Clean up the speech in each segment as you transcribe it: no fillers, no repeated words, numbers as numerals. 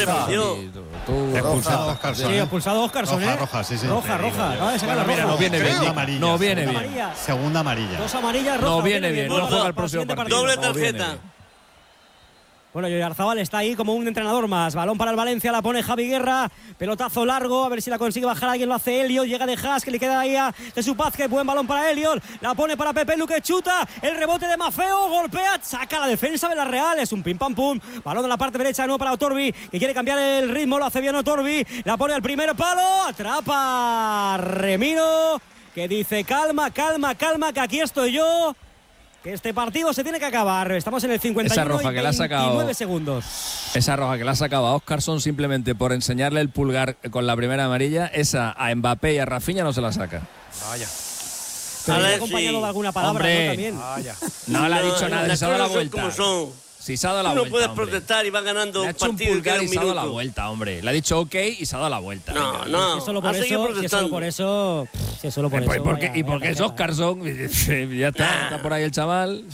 Expulsado Óscarson. Sí, expulsado Óscarson, Roja, sí. Roja. Acaba de sacar la roja. No viene bien. No viene bien. Segunda amarilla. 2 amarillas, roja. No viene bien. No juega el próximo partido. Doble tarjeta. Bueno, y Oyarzabal está ahí como un entrenador más. Balón para el Valencia, la pone Javi Guerra. Pelotazo largo, a ver si la consigue bajar alguien, lo hace Elliot. Llega de Haas, que le queda ahí a Jesús Pazque. Buen balón para Elliot. La pone para Pepe Lu, que chuta. El rebote de Mafeo, golpea, saca la defensa de la Real. Es un pim pam pum. Balón de la parte derecha, no para Otorbi, que quiere cambiar el ritmo. Lo hace bien Otorbi. La pone al primer palo. Atrapa Remiro, que dice calma, que aquí estoy yo. Que este partido se tiene que acabar. Estamos en el 51 esa roja y que le ha sacado, 29 segundos. Esa roja que le ha sacado a Óscarson simplemente por enseñarle el pulgar con la primera amarilla, esa a Mbappé y a Rafinha no se la saca. Vaya. Pero le ha acompañado de alguna palabra, hombre, ¿no? También. Vaya. No le ha dicho nada, se ha dado la vuelta. Como son. Si se ha dado la Tú vuelta, no puedes hombre. protestar y vas ganando Le ha un hecho un partido y pulgar queda y un se ha dado la minuto. vuelta, hombre. Le ha dicho ok y se ha dado la vuelta. No, Si es solo por ha seguido eso, protestando. ¿Y por qué es Óscarson? Ya está por ahí el chaval.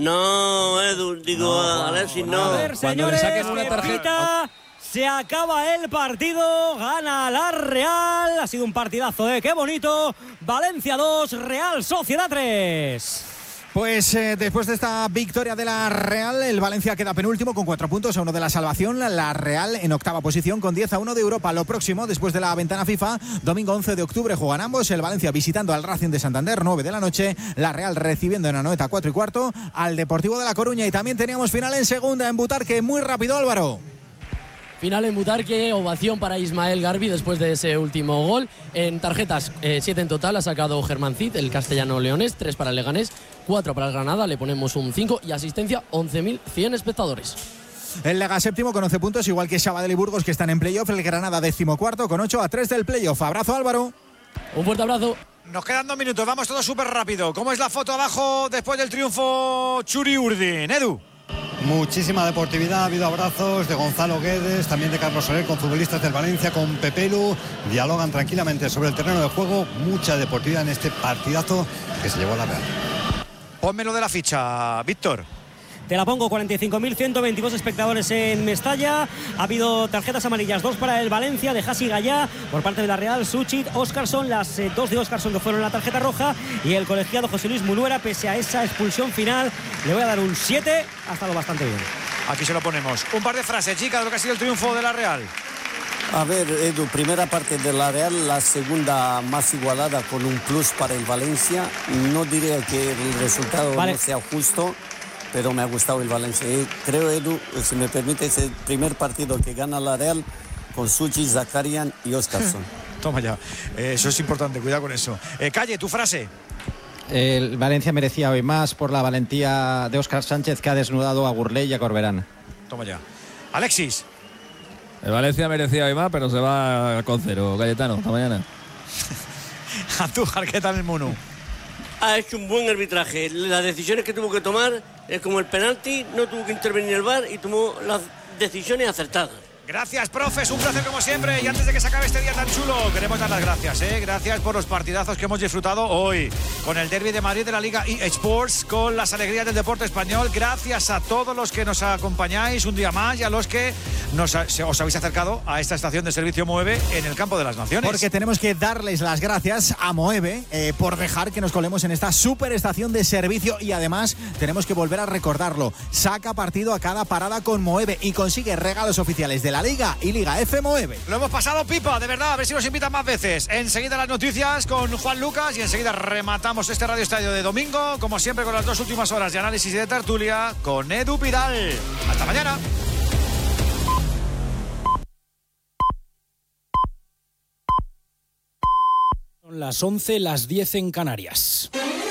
No, Edu, digo, Alexis, no. A ver, Cuando señores, le saquen una tarjeta. Se acaba el partido, gana la Real. Ha sido un partidazo, qué bonito. Valencia 2, Real Sociedad 3. Pues después de esta victoria de la Real, el Valencia queda penúltimo con 4 puntos a 1 de la salvación. La Real en octava posición con 10-1 de Europa. Lo próximo, después de la ventana FIFA, domingo 11 de octubre juegan ambos. El Valencia visitando al Racing de Santander, 9 de la noche. La Real recibiendo en Anoeta, 4:15, al Deportivo de La Coruña. Y también teníamos final en segunda en Butarque. Muy rápido, Álvaro. Final en Butarque, ovación para Ismael Garbi después de ese último gol. En tarjetas, 7 en total ha sacado Germán Cid, el castellano leonés, 3 para el Leganés, 4 para el Granada, le ponemos un 5 y asistencia 11.100 espectadores. El Lega séptimo con 11 puntos, igual que Sabadell y Burgos, que están en playoff. El Granada 14º con 8-3 del playoff. Abrazo, Álvaro. Un fuerte abrazo. Nos quedan 2 minutos, vamos todos súper rápido. ¿Cómo es la foto abajo después del triunfo Churi Urdin? Edu. Muchísima deportividad, ha habido abrazos de Gonzalo Guedes, también de Carlos Soler, con futbolistas del Valencia, con Pepe Lu, dialogan tranquilamente sobre el terreno de juego, mucha deportividad en este partidazo que se llevó a la Real. Pónmelo de la ficha, Víctor. Te la pongo, 45.122 espectadores en Mestalla. Ha habido tarjetas amarillas, 2 para el Valencia, de Hasi Gallá, por parte de la Real, Suchit, Óscarson, las 2 de Óscarson que fueron la tarjeta roja, y el colegiado José Luis Munuera, pese a esa expulsión final, le voy a dar un 7, ha estado bastante bien. Aquí se lo ponemos. Un par de frases, chicas, de lo que ha sido el triunfo de la Real. A ver, Edu, primera parte de la Real, la segunda más igualada con un plus para el Valencia. No diría que el resultado no sea justo, pero me ha gustado el Valencia. Creo, Edu, si me permite, es el primer partido que gana la Real con Suchi, Zakarian y Óscarson. Toma ya, eso es importante, cuidado con eso. Calle, tu frase. El Valencia merecía hoy más por la valentía de Óscar Sánchez, que ha desnudado a Gurley y a Corberán. Toma ya. Alexis. El Valencia merecía hoy más, pero se va con 0. Cayetano, hasta mañana. Andújar, ¿qué tal el Munu? Ha hecho un buen arbitraje. Las decisiones que tuvo que tomar es como el penalti, no tuvo que intervenir el VAR y tomó las decisiones acertadas. Gracias, profes, un placer como siempre. Y antes de que se acabe este día tan chulo, queremos dar las gracias, Gracias por los partidazos que hemos disfrutado hoy, con el Derby de Madrid de la Liga eSports, con las alegrías del deporte español. Gracias a todos los que nos acompañáis un día más y a los que os habéis acercado a esta estación de servicio Moeve en el Campo de las Naciones. Porque tenemos que darles las gracias a Moeve por dejar que nos colemos en esta super estación de servicio, y además tenemos que volver a recordarlo. Saca partido a cada parada con Moeve y consigue regalos oficiales de la Liga y Liga F Moeve. Lo hemos pasado pipa, de verdad, a ver si nos invitan más veces. Enseguida las noticias con Juan Lucas y enseguida rematamos este Radio Estadio de domingo, como siempre, con las 2 últimas horas de análisis y de tertulia con Edu Pidal. Hasta mañana. Son las 11, las 10 en Canarias.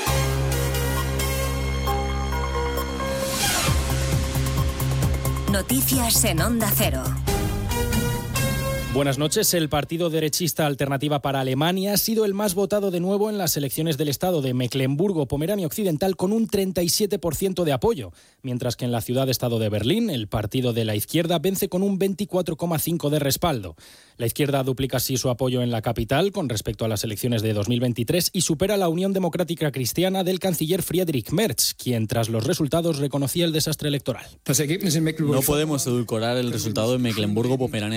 Noticias en Onda Cero. Buenas noches. El partido derechista Alternativa para Alemania ha sido el más votado de nuevo en las elecciones del estado de Mecklemburgo-Pomerania Occidental, con un 37% de apoyo, mientras que en la ciudad-estado de Berlín el partido de la izquierda vence con un 24,5% de respaldo. La izquierda duplica así su apoyo en la capital con respecto a las elecciones de 2023 y supera la Unión Democrática Cristiana del canciller Friedrich Merz, quien tras los resultados reconocía el desastre electoral. No podemos edulcorar el resultado de Mecklemburgo-Pomerania